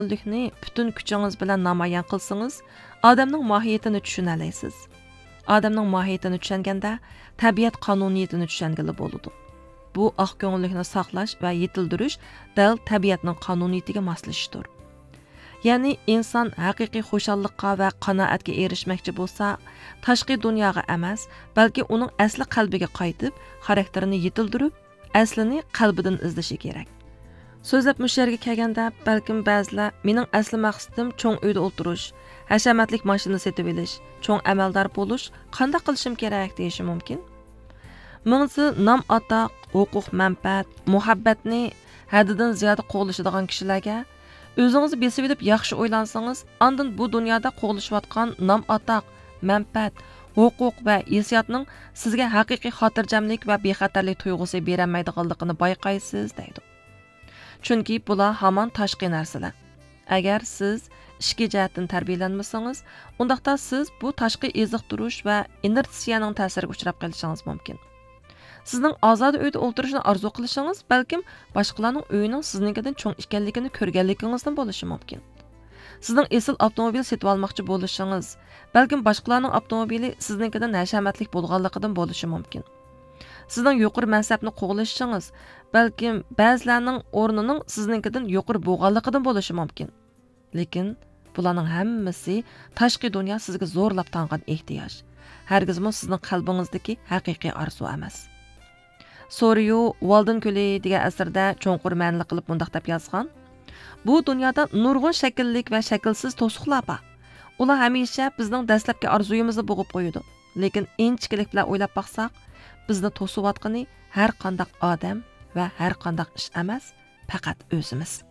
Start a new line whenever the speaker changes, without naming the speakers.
Likni bütün kuchingiz bilan namoyon qilsangiz, odamning mohiyatini tushuna olasiz. Odamning mohiyatini tushunganda, tabiat qonuniyatini tushungili bo'ladi. Bu oq ko'ngillikni saqlash va yetildirish dal tabiatning qonuniyatiga moslashishdir. Ya'ni inson haqiqiy xushalliqqa va qanoatga erishmoqchi bo'lsa, tashqi dunyoga emas, balki uning asli qalbiga qaytib, xarakterini yetildirib, aslini qalbidan izlashi kerak. So'zlab musharga kelganda, balkim ba'zilar mening asli maqsadim cho'ng uyda o'tirish, hashamatlik mashina setib olish, cho'ng amaldor bo'lish, qanday qilishim kerak deyishi mumkin. Mingsi nom atoq, huquq manfaat, muhabbatni haddidan ziyoda qo'llashadigan kishilarga o'zingizni besib edib yaxshi o'ylansangiz, ondan bu dunyoda qo'llashayotgan nom atoq, manfaat, huquq va hissiyotning sizga haqiqiy xotirjamlik va bexatarlik tuyg'usi berolmaydiganligini bayqaysiz deydi. Chunki bular hamon tashqi narsalar. Agar siz ishki jihatdan tarbiyalanmasangiz, undaqda siz bu tashqi eziqtirish va inertsiyaning ta'siriga uchrab qolishingiz mumkin. Sizning ozod uyda o'tirishni orzu qilishingiz balkim boshqalarning uyining siznikidan cho'ng ekanligini ko'rganligingizdan bo'lishi mumkin. Sizning esil avtomobil setib olmoqchi bo'lishingiz balkim boshqalarning avtomobili siznikidan hashamatlik bo'lganligidan bo'lishi mumkin. Sizning yuqori mansabni qo'g'lashingiz balkim ba'zilarning o'rnining siznikidan yuqori bo'lganligidan bo'lishi mumkin. Lekin bularning hammasi tashqi dunyo sizga zo'rlab tangan ehtiyoj. Hargizmi sizning qalbingizdagi haqiqiy orzu emas. So'riyu Walden Kuli degan asarda cho'nqur ma'nili qilib mundaq deb yozgan. Bu dunyoda nurg'un shakllik va shaklsiz to'siqlar bor. Ular hamisha bizning dastlabki orzuyimizni bo'g'ib qo'yadi. Lekin inchkilik bilan o'ylab baqsaq, bizni to'sib atqani har qanday odam va har qanday ish emas, faqat o'zimiz.